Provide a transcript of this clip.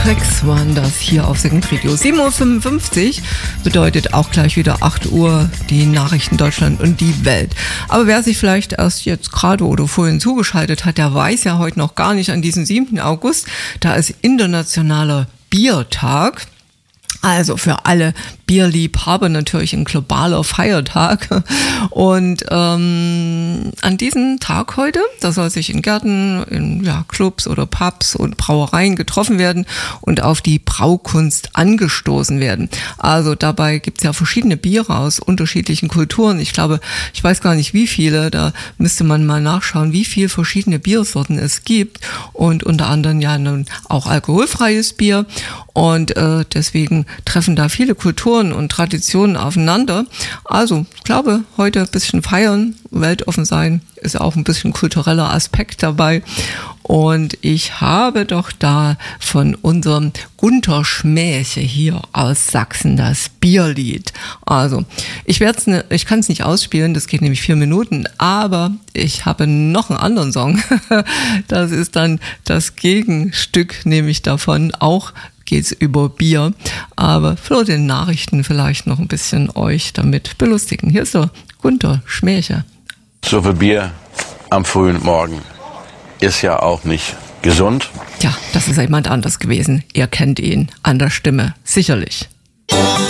Rex waren das hier auf Second Radio. 7.55 Uhr bedeutet auch gleich wieder 8 Uhr die Nachrichten Deutschland und die Welt. Aber wer sich vielleicht erst jetzt gerade oder vorhin zugeschaltet hat, der weiß ja heute noch gar nicht, an diesem 7. August, da ist internationaler Biertag. Also für alle Bierliebhaber natürlich ein globaler Feiertag. Und an diesem Tag heute, da soll sich in Gärten, in Clubs oder Pubs und Brauereien getroffen werden und auf die Braukunst angestoßen werden. Also dabei gibt's ja verschiedene Biere aus unterschiedlichen Kulturen. Ich glaube, ich weiß gar nicht wie viele, da müsste man mal nachschauen, wie viele verschiedene Biersorten es gibt. Und unter anderem ja nun auch alkoholfreies Bier. Und deswegen treffen da viele Kulturen und Traditionen aufeinander. Also, ich glaube, heute ein bisschen feiern, weltoffen sein, ist auch ein bisschen kultureller Aspekt dabei. Und ich habe doch da von unserem Gunter Schmäche hier aus Sachsen das Bierlied. Also, ich kann es nicht ausspielen, das geht nämlich 4 Minuten, aber ich habe noch einen anderen Song. Das ist dann das Gegenstück, nämlich davon, auch geht's über Bier, aber für den Nachrichten vielleicht noch ein bisschen euch damit belustigen. Hier ist der Gunter Schmäche. So viel Bier am frühen Morgen ist ja auch nicht gesund. Ja, das ist jemand anders gewesen. Ihr kennt ihn an der Stimme, sicherlich.